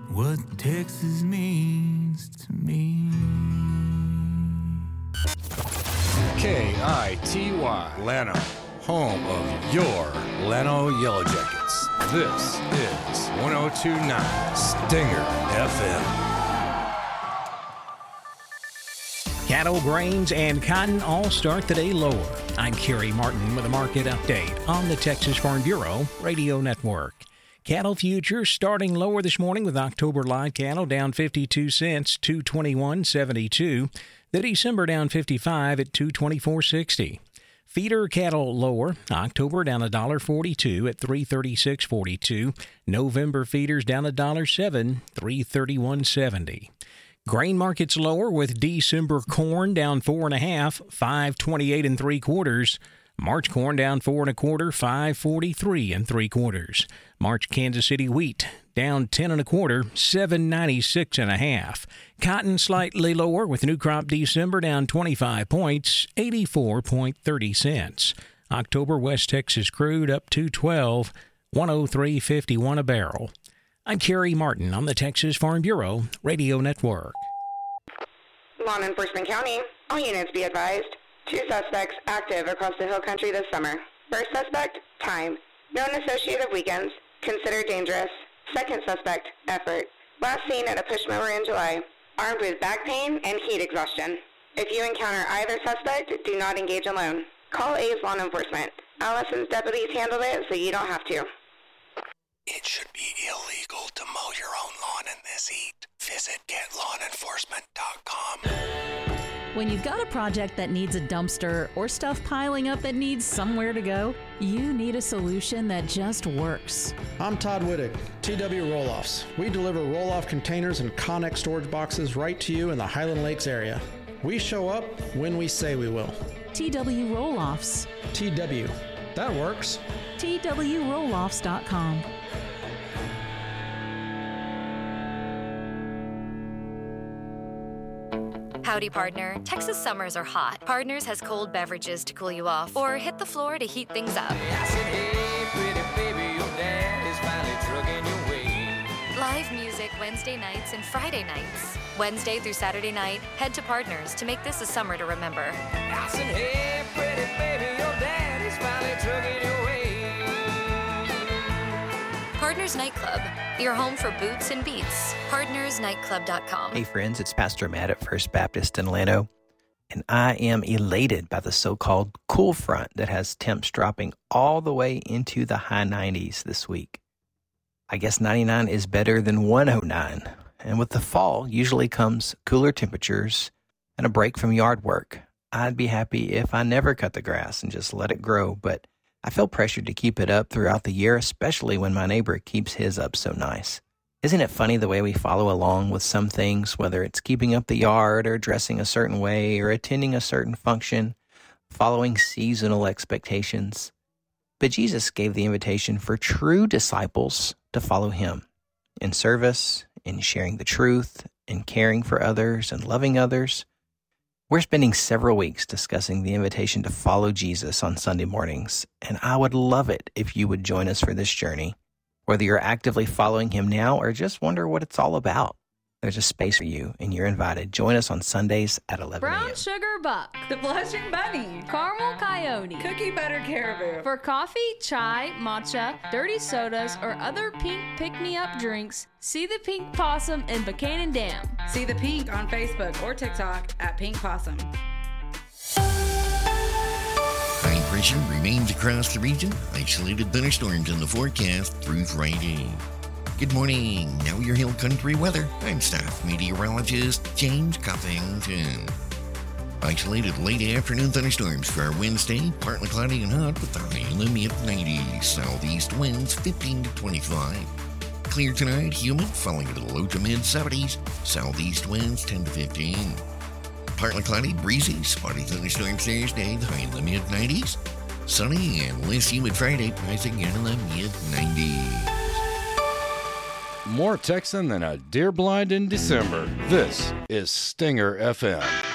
what Texas means to me. KITY Leno, home of your Leno Yellow Jackets. This is 102.9 Stinger FM. Cattle, grains, and cotton all start the day lower. I'm Kerry Martin with a market update on the Texas Farm Bureau Radio Network. Cattle futures starting lower this morning with October live cattle down 52 cents, $221.72. The December down 55 at $224.60. Feeder cattle lower. October down $1.42 at $336.42. November feeders down $1.07, $331.70. Grain markets lower with December corn down 4.5, $528 3/4. March corn down 4 1/4, $543 3/4. March Kansas City wheat down 10 1/4, $796 1/2. Cotton slightly lower with new crop December down 25 points, 84.30 cents. October West Texas crude up $2.12, $103.51 a barrel. I'm Kerry Martin on the Texas Farm Bureau Radio Network. Law Enforcement County, all units be advised. 2 suspects active across the hill country this summer. First suspect, time. Known associated weekends, considered dangerous. Second suspect, effort. Last seen at a push mower in July, armed with back pain and heat exhaustion. If you encounter either suspect, do not engage alone. Call A's Law Enforcement. Allison's deputies handled it, so you don't have to. It should be illegal to mow your own lawn in this heat. Visit GetLawnEnforcement.com. When you've got a project that needs a dumpster or stuff piling up that needs somewhere to go, you need a solution that just works. I'm Todd Wittig, TW Roll-Offs. We deliver roll-off containers and Connex storage boxes right to you in the Highland Lakes area. We show up when we say we will. TW Roll-Offs. TW. That works. TWRolloffs.com. Howdy, partner. Texas summers are hot. Partners has cold beverages to cool you off or hit the floor to heat things up. I said, hey, pretty baby, your dad is finally trucking your way. Live music Wednesday nights and Friday nights. Wednesday through Saturday night, head to Partners to make this a summer to remember. I said, hey, pretty baby, your dad is finally trucking your way. Partners Nightclub, your home for boots and beats. PartnersNightclub.com. Hey friends, it's Pastor Matt at First Baptist in Lano, and I am elated by the so-called cool front that has temps dropping all the way into the high 90s this week. I guess 99 is better than 109, and with the fall usually comes cooler temperatures and a break from yard work. I'd be happy if I never cut the grass and just let it grow, but I feel pressured to keep it up throughout the year, especially when my neighbor keeps his up so nice. Isn't it funny the way we follow along with some things, whether it's keeping up the yard or dressing a certain way or attending a certain function, following seasonal expectations? But Jesus gave the invitation for true disciples to follow him in service, in sharing the truth, in caring for others and loving others. We're spending several weeks discussing the invitation to follow Jesus on Sunday mornings, and I would love it if you would join us for this journey. Whether you're actively following him now or just wonder what it's all about, there's a space for you, and you're invited. Join us on Sundays at 11 a.m. Brown Sugar Buck, The Blushing Bunny, Caramel Coyote, Cookie Butter Caribou. For coffee, chai, matcha, dirty sodas, or other pink pick-me-up drinks, see the Pink Possum in Buchanan Dam. See the Pink on Facebook or TikTok at Pink Possum. High pressure remains across the region. Isolated thunderstorms in the forecast through Friday. Good morning. Now your Hill Country weather. I'm staff meteorologist James Coffington. Isolated late afternoon thunderstorms for our Wednesday. Partly cloudy and hot with the high in the mid-90s. Southeast winds 15 to 25. Clear tonight, humid, falling into the low to mid-70s. Southeast winds 10 to 15. Partly cloudy, breezy, spotty thunderstorms Thursday, the high in the mid-90s. Sunny and less humid Friday, rising again in the mid-90s. More Texan than a deer blind in December. This is Stinger FM.